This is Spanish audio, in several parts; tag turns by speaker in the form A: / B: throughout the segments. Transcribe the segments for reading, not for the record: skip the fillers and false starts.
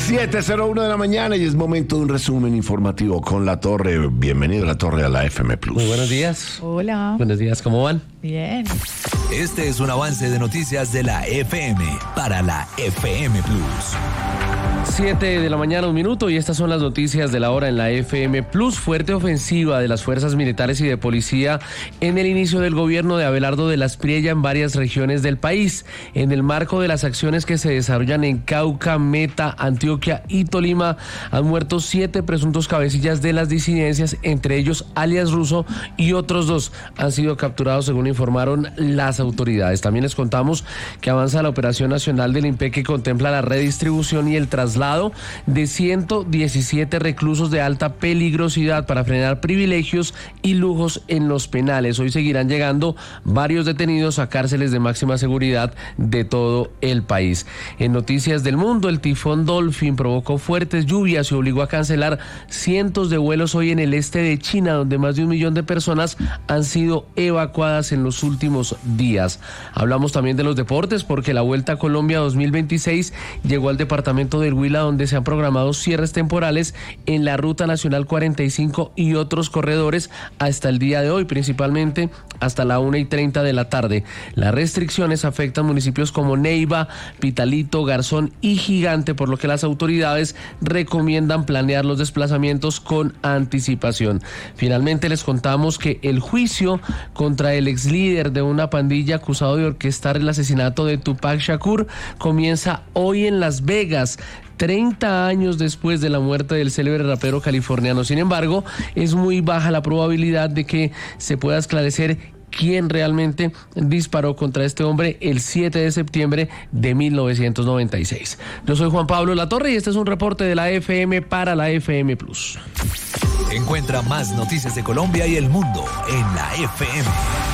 A: 7:01 de la mañana y es momento de un resumen informativo con La Torre. Bienvenido, La Torre, a la FM Plus.
B: Muy buenos días.
C: Hola.
B: Buenos días, ¿cómo van?
C: Bien.
D: Este es un avance de noticias de la FM para la FM Plus.
B: 7 de la mañana, 1 minuto, y estas son las noticias de la hora en la FM Plus. Fuerte ofensiva de las fuerzas militares y de policía en el inicio del gobierno de Abelardo de la Espriella en varias regiones del país. En el marco de las acciones que se desarrollan en Cauca, Meta, Antioquia y Tolima, han muerto 7 presuntos cabecillas de las disidencias, entre ellos alias Russo, y otros 2 han sido capturados, según informaron las autoridades. También les contamos que avanza la operación nacional del INPE, que contempla la redistribución y el traslado de 117 reclusos de alta peligrosidad para frenar privilegios y lujos en los penales. Hoy seguirán llegando varios detenidos a cárceles de máxima seguridad de todo el país. En noticias del mundo, el tifón Dolphin provocó fuertes lluvias y obligó a cancelar cientos de vuelos hoy en el este de China, donde más de 1 millón de personas han sido evacuadas en los últimos días. Hablamos también de los deportes, porque la Vuelta a Colombia 2026 llegó al departamento del Huila, donde se han programado cierres temporales en la Ruta Nacional 45 y otros corredores hasta el día de hoy, principalmente hasta la 1:30 de la tarde. Las restricciones afectan municipios como Neiva, Pitalito, Garzón y Gigante, por lo que las autoridades recomiendan planear los desplazamientos con anticipación. Finalmente les contamos que el juicio contra el ex líder de una pandilla acusado de orquestar el asesinato de Tupac Shakur comienza hoy en Las Vegas, 30 años después de la muerte del célebre rapero californiano. Sin embargo, es muy baja la probabilidad de que se pueda esclarecer quién realmente disparó contra este hombre el 7 de septiembre de 1996. Yo soy Juan Pablo Latorre y este es un reporte de la FM para la FM Plus.
D: Encuentra más noticias de Colombia y el mundo en la FM.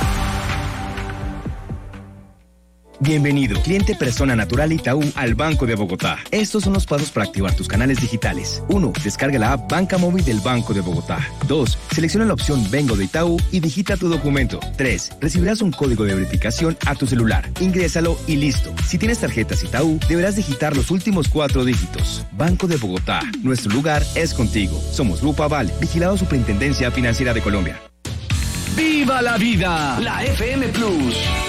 E: Bienvenido, cliente persona natural Itaú, al Banco de Bogotá. Estos son los pasos para activar tus canales digitales. 1. Descarga la app Banca Móvil del Banco de Bogotá. 2. Selecciona la opción Vengo de Itaú y digita tu documento. 3. Recibirás un código de verificación a tu celular. Ingrésalo y listo. Si tienes tarjetas Itaú, deberás digitar los últimos 4 dígitos. Banco de Bogotá. Nuestro lugar es contigo. Somos Grupo Aval, vigilado Superintendencia Financiera de Colombia.
F: ¡Viva la vida! La FM Plus.